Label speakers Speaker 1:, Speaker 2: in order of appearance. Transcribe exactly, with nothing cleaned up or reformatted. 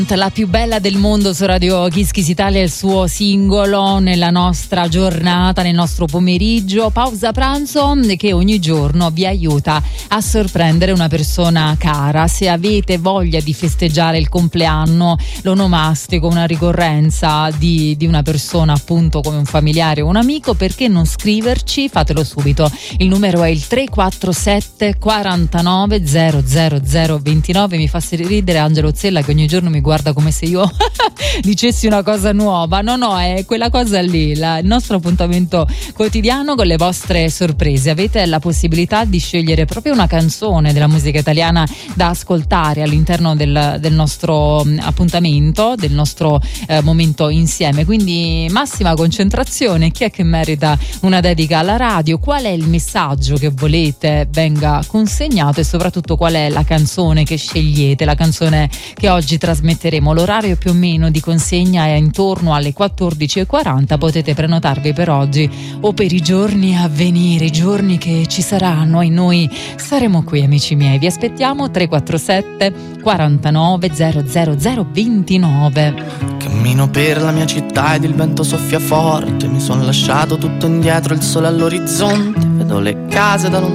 Speaker 1: La più bella del mondo su Radio Kiss Kiss Italia, il suo singolo nella nostra giornata, nel nostro pomeriggio, pausa pranzo, che ogni giorno vi aiuta a sorprendere una persona cara. Se avete voglia di festeggiare il compleanno, l'onomastico, una ricorrenza di, di una persona appunto come un familiare o un amico, perché non scriverci? Fatelo subito. Il numero è il tre quattro sette quarantanove zero zero zero ventinove. Mi fa ridere Angelo Zella che ogni giorno mi guarda come se io dicessi una cosa nuova. No, no, è quella cosa lì, la, il nostro appuntamento quotidiano con le vostre sorprese. Avete la possibilità di scegliere proprio una canzone della musica italiana da ascoltare all'interno del, del nostro appuntamento, del nostro eh, momento insieme. Quindi massima concentrazione. Chi è che merita una dedica alla radio? Qual è il messaggio che volete venga consegnato e soprattutto qual è la canzone che scegliete, la canzone che oggi trasmetteremo? L'orario più o meno di consegna è intorno alle quattordici e quaranta. Potete prenotarvi per oggi o per i giorni a venire, i giorni che ci saranno, e noi saremo qui, amici miei. Vi aspettiamo. Tre quattro sette quarantanove zero zero zero ventinove.
Speaker 2: Cammino per la mia città ed il vento soffia forte, mi son lasciato tutto indietro, il sole all'orizzonte, vedo le case da lontano